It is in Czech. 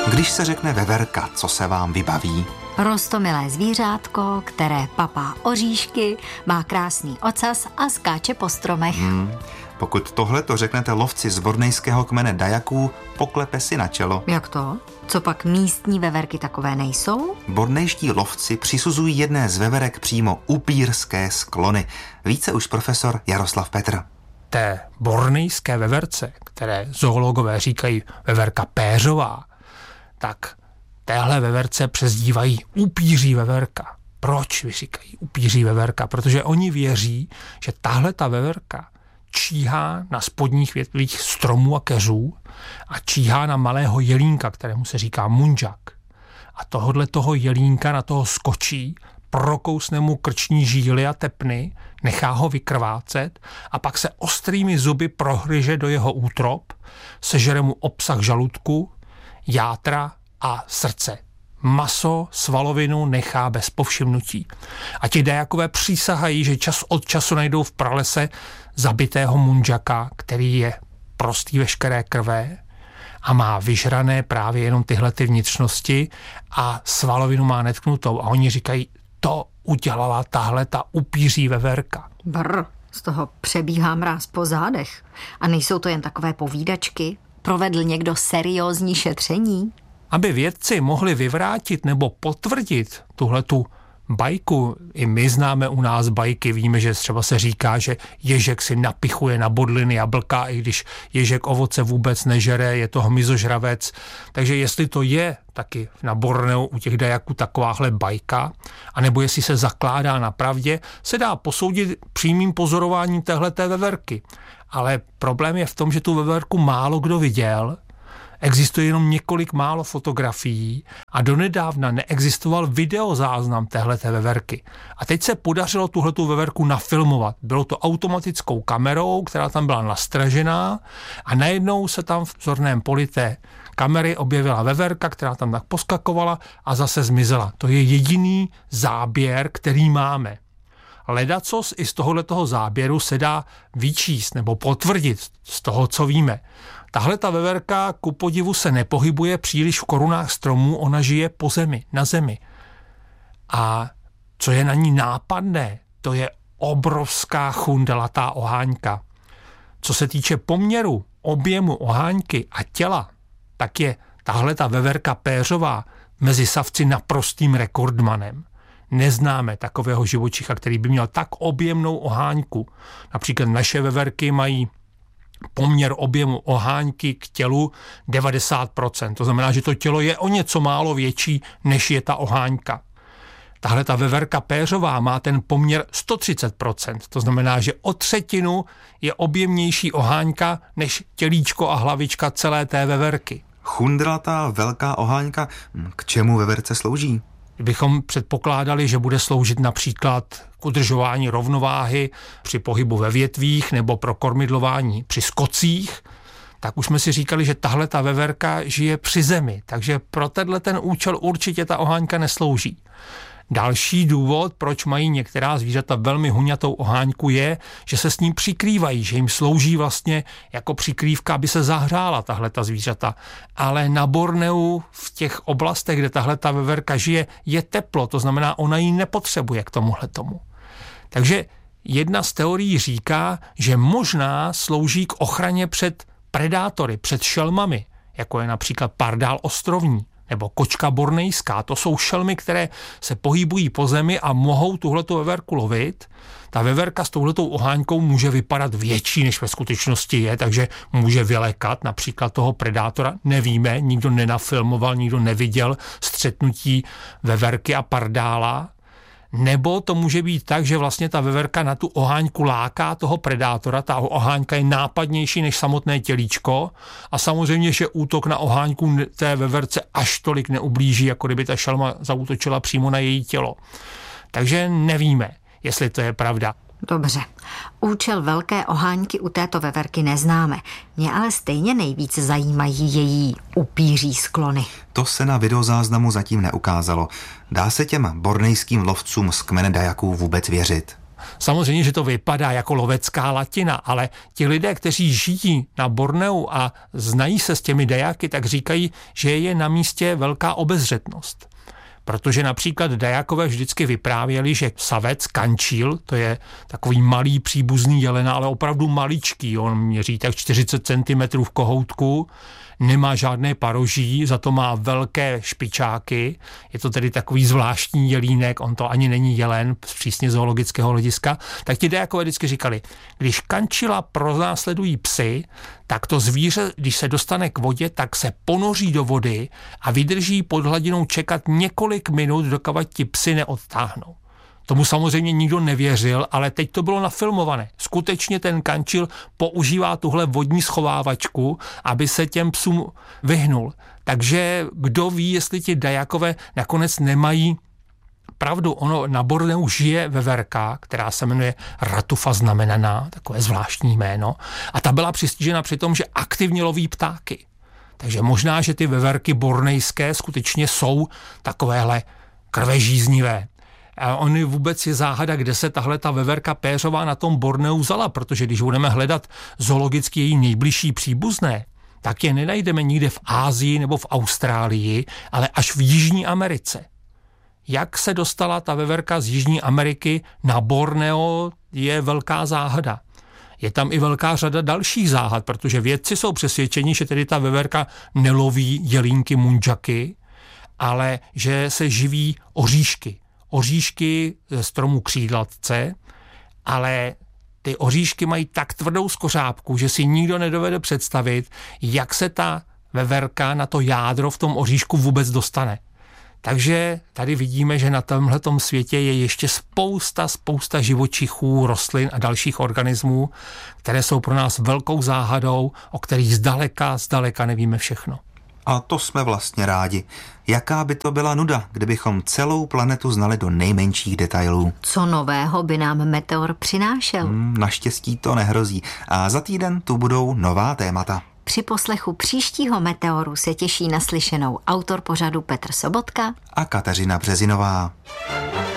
Když se řekne veverka, co se vám vybaví? Roztomilé zvířátko, které papá oříšky, má krásný ocas a skáče po stromech. Pokud tohle to řeknete lovci z bornejského kmene Dajaků, poklepe si na čelo. Jak to? Co pak místní veverky takové nejsou? Bornejští lovci přisuzují jedné z veverek přímo upírské sklony. Více už profesor Jaroslav Petr. Té bornejské veverce, které zoologové říkají veverka péřová, tak téhle veverce přezdívají upíří veverka. Proč říkají upíří veverka? Protože oni věří, že tahle ta veverka číhá na spodních větvích stromů a keřů a číhá na malého jelínka, kterému se říká munžak. A toho jelínka na toho skočí, prokousne mu krční žíly a tepny, nechá ho vykrvácet a pak se ostrými zuby prohryže do jeho útrop, sežere mu obsah žaludku, játra a srdce. Maso, svalovinu nechá bez povšimnutí. A ti Dajakové přísahají, že čas od času najdou v pralese zabitého munžaka, který je prostý veškeré krve a má vyžrané právě jenom tyhle ty vnitřnosti a svalovinu má netknutou. A oni říkají, to udělala tahle ta upíří veverka. Brr, z toho přebíhá mráz po zádech. A nejsou to jen takové povídačky? Provedl někdo seriózní šetření? Aby vědci mohli vyvrátit nebo potvrdit tuhletu bajku, i my známe u nás bajky, víme, že třeba se říká, že ježek si napichuje na bodliny jablka, i když ježek ovoce vůbec nežere, je to hmyzožravec. Takže jestli to je taky na Borneu u těch Dajaků takováhle bajka, anebo jestli se zakládá na pravdě, se dá posoudit přímým pozorováním téhleté veverky. Ale problém je v tom, že tu veverku málo kdo viděl, existuje jenom několik málo fotografií a donedávna neexistoval videozáznam téhleté veverky. A teď se podařilo tuhletu veverku nafilmovat. Bylo to automatickou kamerou, která tam byla nastražená a najednou se tam v zorném poli té kamery objevila veverka, která tam tak poskakovala a zase zmizela. To je jediný záběr, který máme. Ledacos i z tohoto záběru se dá vyčíst nebo potvrdit z toho, co víme. Tahle ta veverka ku podivu se nepohybuje příliš v korunách stromů, ona žije po zemi, na zemi. A co je na ní nápadné, to je obrovská chundelatá oháňka. Co se týče poměru, objemu oháňky a těla, tak je tahle ta veverka péřová mezi savci naprostým rekordmanem. Neznáme takového živočicha, který by měl tak objemnou oháňku. Například naše veverky mají poměr objemu oháňky k tělu 90%. To znamená, že to tělo je o něco málo větší, než je ta oháňka. Tahle ta veverka péřová má ten poměr 130%. To znamená, že o třetinu je objemnější oháňka než tělíčko a hlavička celé té veverky. Chundratá velká oháňka, k čemu veverce slouží? Kdybychom předpokládali, že bude sloužit například k udržování rovnováhy při pohybu ve větvích nebo pro kormidlování při skocích, tak už jsme si říkali, že tahle ta veverka žije při zemi, takže pro ten účel určitě ta oháňka neslouží. Další důvod, proč mají některá zvířata velmi huňatou oháňku, je, že se s ním přikrývají, že jim slouží vlastně jako přikrývka, aby se zahřála tahleta zvířata. Ale na Borneu v těch oblastech, kde tahleta veverka žije, je teplo, to znamená, ona ji nepotřebuje k tomuhletomu. Takže jedna z teorií říká, že možná slouží k ochraně před predátory, před šelmami, jako je například pardál ostrovní nebo kočka bornejská. To jsou šelmy, které se pohybují po zemi a mohou tuhletu veverku lovit. Ta veverka s touhletou oháňkou může vypadat větší, než ve skutečnosti je, takže může vylékat například toho predátora. Nevíme, nikdo nenafilmoval, nikdo neviděl střetnutí veverky a pardála. Nebo to může být tak, že vlastně ta veverka na tu oháňku láká toho predátora, ta oháňka je nápadnější než samotné tělíčko a samozřejmě, že útok na oháňku té veverce až tolik neublíží, jako kdyby ta šelma zaútočila přímo na její tělo. Takže nevíme, jestli to je pravda. Dobře. Účel velké oháňky u této veverky neznáme. Mě ale stejně nejvíc zajímají její upíří sklony. To se na videozáznamu zatím neukázalo. Dá se těm bornejským lovcům z kmene Dajaků vůbec věřit? samozřejmě, že to vypadá jako lovecká latina, ale ti lidé, kteří žijí na Borneu a znají se s těmi dajaky, tak říkají, že je na místě velká obezřetnost. Protože například dajakové vždycky vyprávěli, že savec, kančíl, to je takový malý příbuzný jelena, ale opravdu maličký, on měří tak 40 cm v kohoutku, nemá žádné paroží, za to má velké špičáky, je to tedy takový zvláštní jelínek, on to ani není jelen z přísně zoologického hlediska, tak ti dajakové vždycky říkali, když kančila pronásledují psy, tak to zvíře, když se dostane k vodě, tak se ponoří do vody a vydrží pod hladinou čekat několik minut, dokud ti psy neodtáhnou. Tomu samozřejmě nikdo nevěřil, ale teď to bylo nafilmované. Skutečně ten kančil používá tuhle vodní schovávačku, aby se těm psům vyhnul. Takže kdo ví, jestli ti dajakové nakonec nemají pravdu. Ono na Borneu žije veverka, která se jmenuje Ratufa znamenaná, takové zvláštní jméno, a ta byla přistižena při tom, že aktivně loví ptáky. Takže možná, že ty veverky bornejské skutečně jsou takovéhle krvežíznivé. A oni vůbec je záhada, kde se tahle ta veverka péřová na tom Borneu vzala, protože když budeme hledat zoologicky její nejbližší příbuzné, tak je nenajdeme nikde v Asii nebo v Austrálii, ale až v Jižní Americe. Jak se dostala ta veverka z Jižní Ameriky na Borneo, je velká záhada. Je tam i velká řada dalších záhad, protože vědci jsou přesvědčeni, že tedy ta veverka neloví jelínky munjaky, ale že se živí oříšky ze stromu křídlatce, ale ty oříšky mají tak tvrdou skořápku, že si nikdo nedovede představit, jak se ta veverka na to jádro v tom oříšku vůbec dostane. Takže tady vidíme, že na tomhletom světě je ještě spousta živočichů, rostlin a dalších organismů, které jsou pro nás velkou záhadou, o kterých zdaleka nevíme všechno. A to jsme vlastně rádi. Jaká by to byla nuda, kdybychom celou planetu znali do nejmenších detailů? Co nového by nám meteor přinášel? Naštěstí to nehrozí. A za týden tu budou nová témata. Při poslechu příštího meteoru se těší na slyšenou autor pořadu Petr Sobotka a Kateřina Březinová.